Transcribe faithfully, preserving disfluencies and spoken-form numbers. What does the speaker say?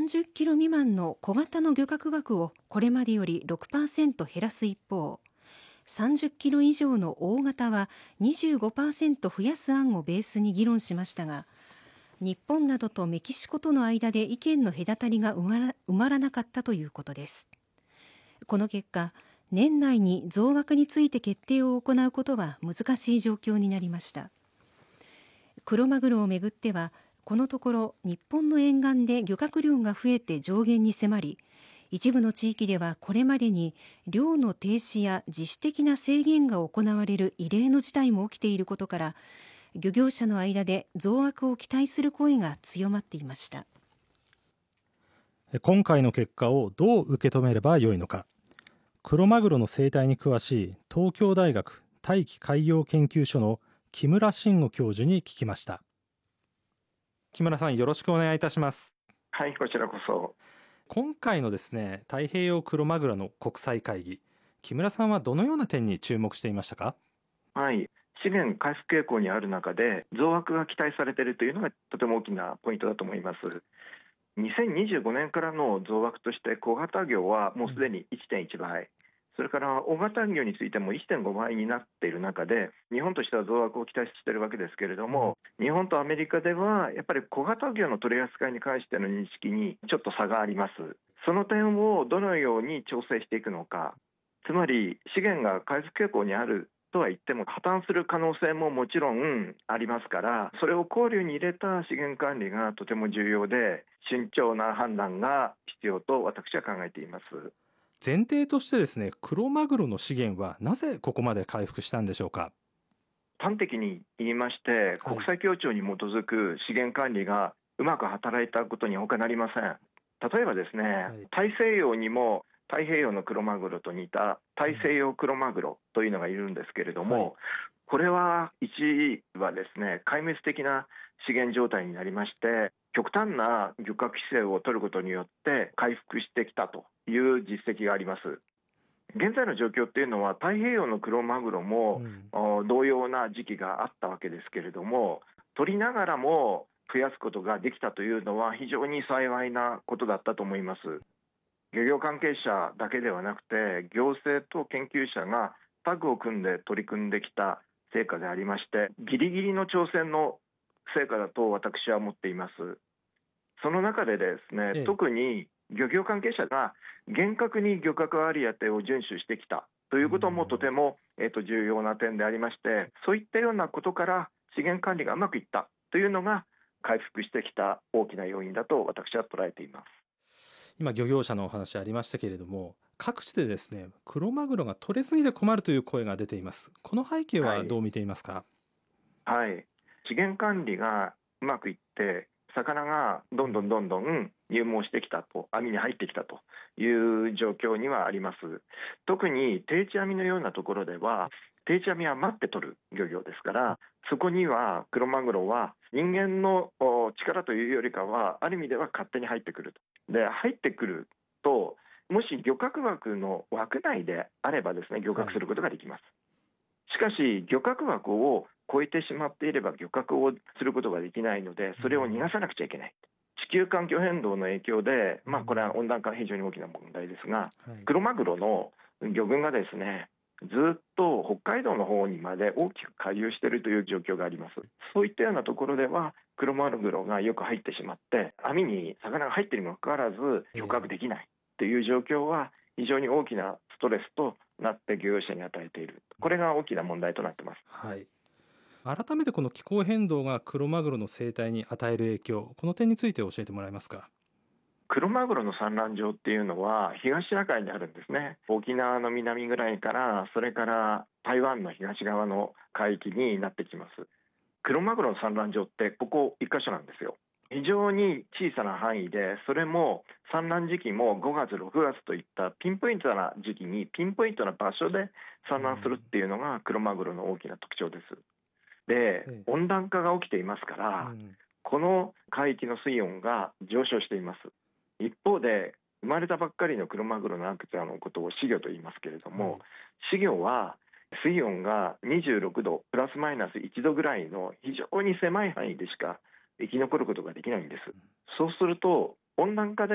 さんじゅっキロ未満の小型の漁獲枠をこれまでより ろくパーセント 減らす一方、さんじゅっキロ以上の大型は にじゅうごパーセント 増やす案をベースに議論しましたが、日本などとメキシコとの間で意見の隔たりが埋まら、埋まらなかったということです。この結果、年内に増枠について決定を行うことは難しい状況になりました。クロマグロをめぐっては、このところ日本の沿岸で漁獲量が増えて上限に迫り、一部の地域ではこれまでに漁の停止や自主的な制限が行われる異例の事態も起きていることから、漁業者の間で増枠を期待する声が強まっていました。 今回の結果をどう受け止めればよいのか、クロマグロの生態に詳しい東京大学大気海洋研究所の木村慎吾教授に聞きました。木村さん、よろしくお願いいたします。 はい、こちらこそ。 今回のですね、太平洋クロマグロの国際会議、木村さんはどのような点に注目していましたか？ はい、資源回復傾向にある中で増枠が期待されているというのがとても大きなポイントだと思います。にせんにじゅうごねんからの増枠として小型魚はもうすでに いってんいちばい、それから大型魚についても いってんごばいになっている中で、日本としては増枠を期待しているわけですけれども、日本とアメリカではやっぱり小型魚の取り扱いに関しての認識にちょっと差があります。その点をどのように調整していくのか、つまり資源が回復傾向にあるとは言っても破綻する可能性ももちろんありますから、それを考慮に入れた資源管理がとても重要で、慎重な判断が必要と私は考えています。 前提としてですね、クロマグロの資源はなぜここまで回復したんでしょうか？ 端的に言いまして、国際協調に基づく資源管理がうまく働いたことに他なりません。例えばですね、はい、大西洋にも太平洋のクロマグロと似た大西洋クロマグロというのがいるんですけれども、はい、これは一時はですね、壊滅的な資源状態になりまして、極端な漁獲規制を取ることによって回復してきたという実績があります。現在の状況っていうのは太平洋のクロマグロも、うん、同様な時期があったわけですけれども、取りながらも増やすことができたというのは非常に幸いなことだったと思います。漁業関係者だけではなくて、行政と研究者がタッグを組んで取り組んできた成果でありまして、ギリギリの挑戦の成果だと私は思っています。その中でですね、ええ、特に漁業関係者が厳格に漁獲割当を遵守してきたということもとても、えーと、重要な点でありまして、そういったようなことから資源管理がうまくいったというのが回復してきた大きな要因だと私は捉えています。 今漁業者のお話ありましたけれども、各地でですね、クロマグロが取れすぎて困るという声が出ています。この背景はどう見ていますか？ はい、はい、資源管理がうまくいって魚がどんどんどんどん入網してきたと、網に入ってきたという状況にはあります。特に定置網のようなところでは、定置網は待って取る漁業ですから、そこにはクロマグロは人間の力というよりかはある意味では勝手に入ってくると。で入ってくると、もし漁獲枠の枠内であればですね、漁獲することができます。しかし漁獲枠を超えてしまっていれば漁獲をすることができないので、それを逃がさなくちゃいけない。地球環境変動の影響で、まあ、これは温暖化は非常に大きな問題ですが、クロマグロの魚群がですね、ずっと北海道の方にまで大きく回遊しているという状況があります。そういったようなところではクロマグロがよく入ってしまって、網に魚が入っているにもかかわらず漁獲できないという状況は非常に大きなストレスとなって漁業者に与えている。これが大きな問題となっています。 はい、改めてこの気候変動がクロマグロの生態に与える影響、この点について教えてもらえますか？ クロマグロの産卵場っていうのは東シナ海にあるんですね。沖縄の南ぐらいから、それから台湾の東側の海域になってきます。クロマグロの産卵場ってここ一箇所なんですよ。非常に小さな範囲で、それも産卵時期もごがつろくがつといったピンポイントな時期にピンポイントな場所で産卵するっていうのがクロマグロの大きな特徴です。で、温暖化が起きていますから、この海域の水温が上昇しています。一方で生まれたばっかりのクロマグロの赤ちゃんのことを仔魚と言いますけれども、仔魚は水温がにじゅうろくどプラスマイナスいちどぐらいの非常に狭い範囲でしか生き残ることができないんです。そうすると温暖化で